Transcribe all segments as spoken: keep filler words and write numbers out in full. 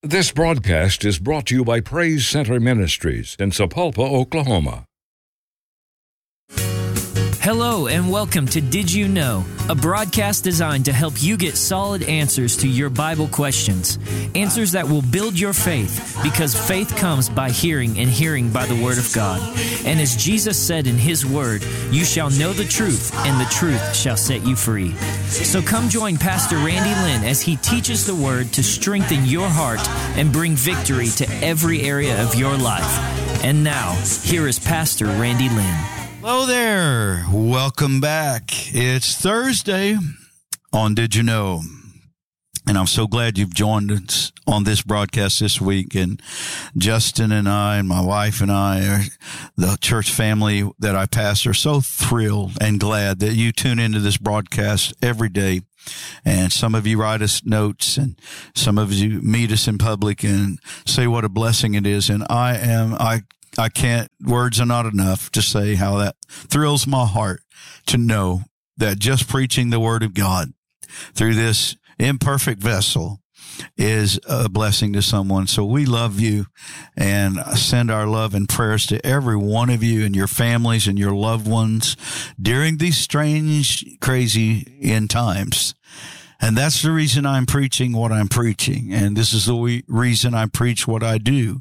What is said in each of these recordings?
This broadcast is brought to you by Praise Center Ministries in Sapulpa, Oklahoma. Hello and welcome to Did You Know, a broadcast designed to help you get solid answers to your Bible questions. Answers that will build your faith, because faith comes by hearing and hearing by the Word of God. And as Jesus said in His Word, you shall know the truth, and the truth shall set you free. So come join Pastor Randy Lynn as he teaches the Word to strengthen your heart and bring victory to every area of your life. And now, here is Pastor Randy Lynn. Hello there. Welcome back. It's Thursday on Did You Know? And I'm so glad you've joined us on this broadcast this week. And Justin and I and my wife and I, are, the church family that I pastor, are so thrilled and glad that you tune into this broadcast every day. And some of you write us notes, and some of you meet us in public and say what a blessing it is. And I am, I I can't, words are not enough to say how that thrills my heart to know that just preaching the Word of God through this imperfect vessel is a blessing to someone. So we love you and send our love and prayers to every one of you and your families and your loved ones during these strange, crazy end times. And that's the reason I'm preaching what I'm preaching. And this is the we- reason I preach what I do.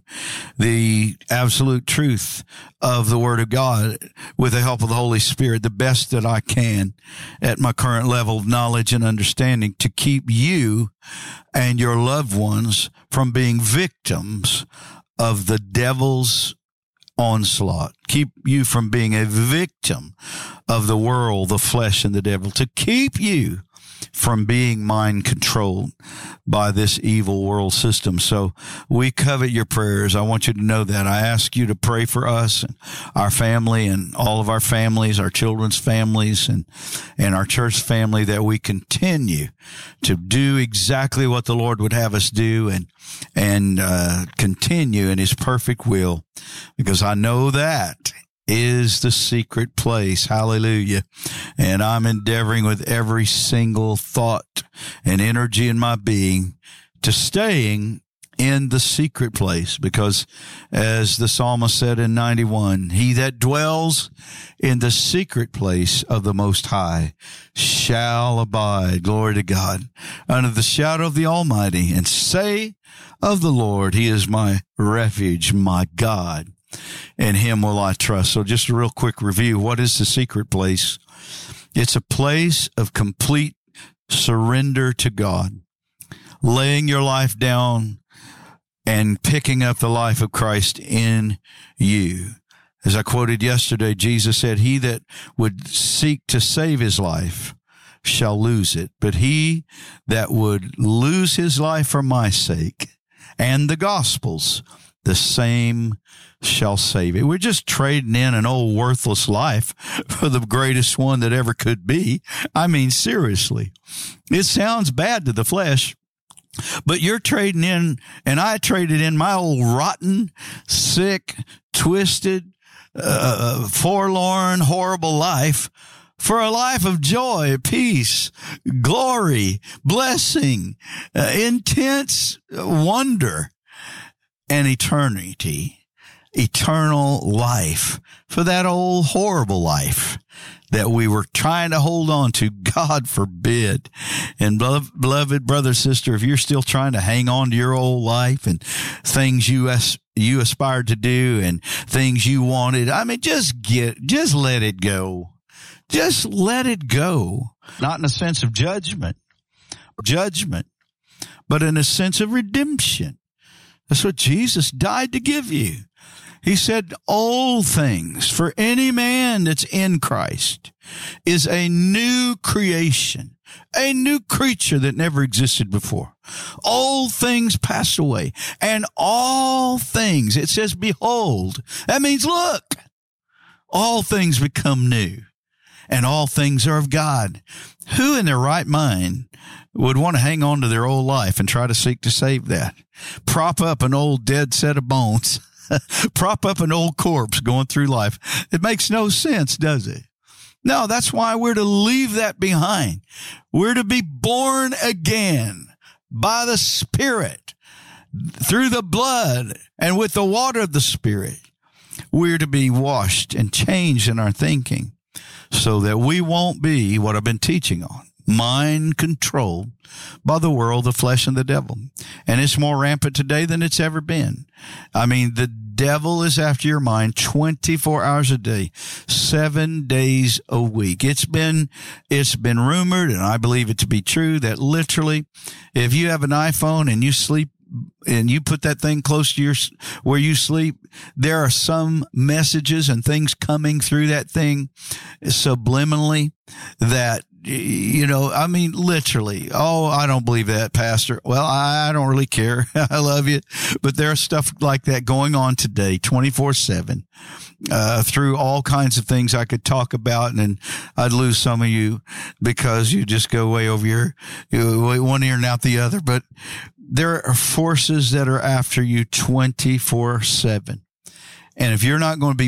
The absolute truth of the Word of God with the help of the Holy Spirit, the best that I can at my current level of knowledge and understanding, to keep you and your loved ones from being victims of the devil's onslaught. Keep you from being a victim of the world, the flesh, and the devil. To keep you from being mind controlled by this evil world system. So we covet your prayers. I want you to know that. I ask you to pray for us and our family and all of our families, our children's families and, and our church family, that we continue to do exactly what the Lord would have us do and, and, uh, continue in His perfect will, because I know that is the secret place. Hallelujah. And I'm endeavoring with every single thought and energy in my being to staying in the secret place, because as the psalmist said in ninety-one, he that dwells in the secret place of the Most High shall abide, glory to God, under the shadow of the Almighty, and say of the Lord, He is my refuge, my God. In Him will I trust. So just a real quick review. What is the secret place? It's a place of complete surrender to God, laying your life down and picking up the life of Christ in you. As I quoted yesterday, Jesus said, he that would seek to save his life shall lose it, but he that would lose his life for my sake and the gospel's, the same shall save it. We're just trading in an old worthless life for the greatest one that ever could be. I mean, seriously, it sounds bad to the flesh, but you're trading in, and I traded in my old rotten, sick, twisted, uh, forlorn, horrible life for a life of joy, peace, glory, blessing, uh, intense wonder, and eternity, eternal life, for that old horrible life that we were trying to hold on to. God forbid. And beloved brother, sister, if you're still trying to hang on to your old life and things you as, you aspired to do and things you wanted, I mean, just get, just let it go. Just let it go. Not in a sense of judgment, judgment, but in a sense of redemption. That's what Jesus died to give you. He said, old things for any man that's in Christ is a new creation, a new creature that never existed before. Old things pass away, and all things, it says, behold. That means, look, all things become new, and all things are of God. Who in their right mind would want to hang on to their old life and try to seek to save that? Prop up an old dead set of bones. Prop up an old corpse going through life. It makes no sense, does it? No, that's why we're to leave that behind. We're to be born again by the Spirit. through the blood and with the water of the Spirit, we're to be washed and changed in our thinking so that we won't be what I've been teaching on, mind controlled by the world, the flesh, and the devil. And it's more rampant today than it's ever been. I mean, the devil is after your mind twenty-four hours a day, seven days a week. It's been, it's been rumored, and I believe it to be true, that literally if you have an iPhone and you sleep and you put that thing close to your, where you sleep, there are some messages and things coming through that thing subliminally that, you know, I mean, literally, oh, I don't believe that, Pastor. Well, I don't really care. I love you. But there's stuff like that going on today, twenty-four seven, uh, through all kinds of things I could talk about. And I'd lose some of you because you just go way over your, one ear and out the other. But there are forces that are after you twenty-four seven. And if you're not going to be